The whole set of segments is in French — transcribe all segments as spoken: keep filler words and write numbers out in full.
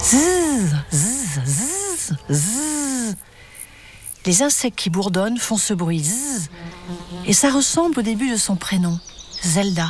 Zzz, zzz, zzz, zzz. Les insectes qui bourdonnent font ce bruit zzz, et ça ressemble au début de son prénom, Zelda.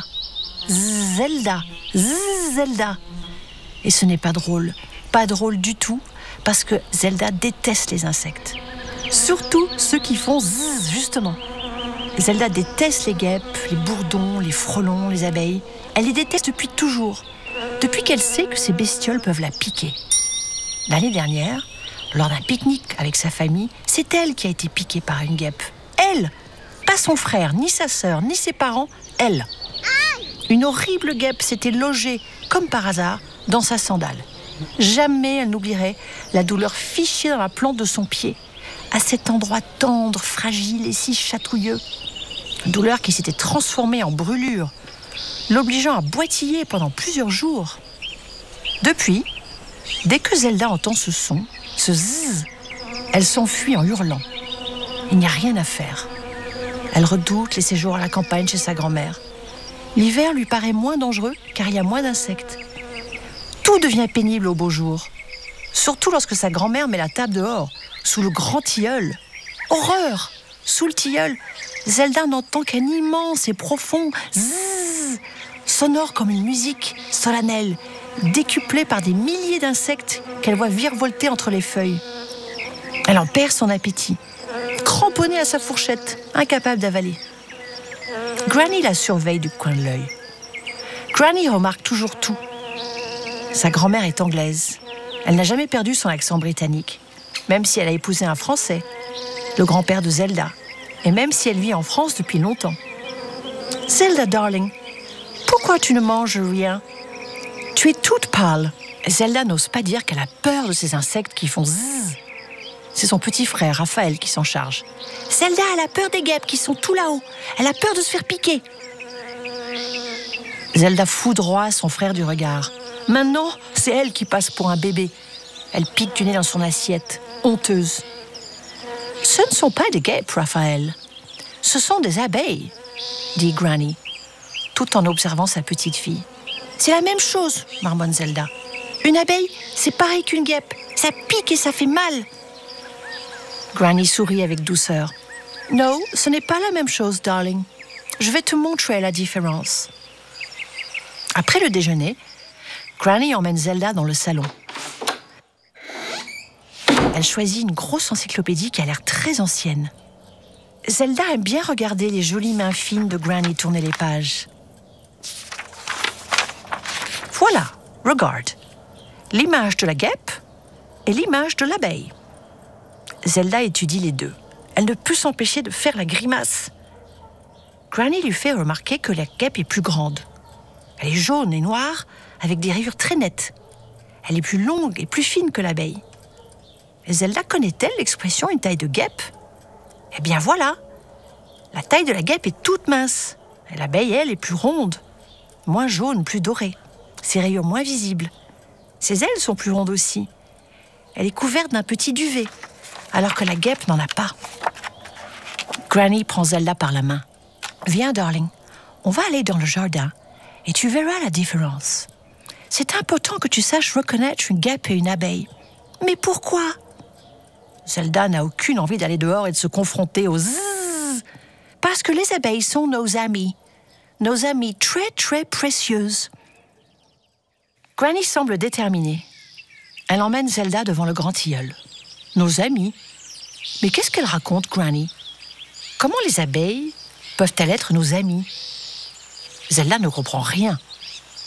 Zelda, zzz, Zelda. Et ce n'est pas drôle, pas drôle du tout, parce que Zelda déteste les insectes. Surtout ceux qui font zzz, justement. Zelda déteste les guêpes, les bourdons, les frelons, les abeilles. Elle les déteste depuis toujours, depuis qu'elle sait que ces bestioles peuvent la piquer. L'année dernière, lors d'un pique-nique avec sa famille, c'est elle qui a été piquée par une guêpe. Elle, pas son frère, ni sa sœur, ni ses parents, elle. Une horrible guêpe s'était logée, comme par hasard, dans sa sandale. Jamais elle n'oublierait la douleur fichée dans la plante de son pied, à cet endroit tendre, fragile et si chatouilleux. Une douleur qui s'était transformée en brûlure, l'obligeant à boitiller pendant plusieurs jours. Depuis, dès que Zelda entend ce son, ce zzz, elle s'enfuit en hurlant. Il n'y a rien à faire. Elle redoute les séjours à la campagne chez sa grand-mère. L'hiver lui paraît moins dangereux car il y a moins d'insectes. Tout devient pénible au beau jour, surtout lorsque sa grand-mère met la table dehors, sous le grand tilleul. Horreur! Sous le tilleul, Zelda n'entend qu'un immense et profond zzz, sonore comme une musique solennelle, décuplée par des milliers d'insectes qu'elle voit virevolter entre les feuilles. Elle en perd son appétit, cramponnée à sa fourchette, incapable d'avaler. Granny la surveille du coin de l'œil. Granny remarque toujours tout. Sa grand-mère est anglaise. Elle n'a jamais perdu son accent britannique, même si elle a épousé un Français, le grand-père de Zelda, et même si elle vit en France depuis longtemps. « Zelda, darling, pourquoi tu ne manges rien? Tu es toute pâle. » Zelda n'ose pas dire qu'elle a peur de ces insectes qui font zzz. C'est son petit frère, Raphaël, qui s'en charge. « Zelda, elle a peur des guêpes qui sont tout là-haut. Elle a peur de se faire piquer. » Zelda foudroie son frère du regard. Maintenant, c'est elle qui passe pour un bébé. Elle pique du nez dans son assiette, honteuse. « Ce ne sont pas des guêpes, Raphaël. Ce sont des abeilles, » dit Granny, tout en observant sa petite fille. « C'est la même chose, » marmonne Zelda. « Une abeille, c'est pareil qu'une guêpe. Ça pique et ça fait mal. » Granny sourit avec douceur. « Non, ce n'est pas la même chose, darling. Je vais te montrer la différence. » Après le déjeuner, Granny emmène Zelda dans le salon. Elle choisit une grosse encyclopédie qui a l'air très ancienne. Zelda aime bien regarder les jolies mains fines de Granny tourner les pages. Voilà, regarde. L'image de la guêpe et l'image de l'abeille. Zelda étudie les deux. Elle ne peut s'empêcher de faire la grimace. Granny lui fait remarquer que la guêpe est plus grande. Elle est jaune et noire, avec des rayures très nettes. Elle est plus longue et plus fine que l'abeille. Zelda connaît-elle l'expression « une taille de guêpe » Eh bien voilà, la taille de la guêpe est toute mince. Et l'abeille, elle, est plus ronde, moins jaune, plus dorée. Ses rayures moins visibles. Ses ailes sont plus rondes aussi. Elle est couverte d'un petit duvet, alors que la guêpe n'en a pas. Granny prend Zelda par la main. « Viens, darling, on va aller dans le jardin et tu verras la différence. C'est important que tu saches reconnaître une guêpe et une abeille. Mais pourquoi ?» Zelda n'a aucune envie d'aller dehors et de se confronter aux zzz. Parce que les abeilles sont nos amies. Nos amies très, très précieuses. Granny semble déterminée. Elle emmène Zelda devant le grand tilleul. Nos amies. Mais qu'est-ce qu'elle raconte, Granny? Comment les abeilles peuvent-elles être nos amies? Zelda ne comprend rien.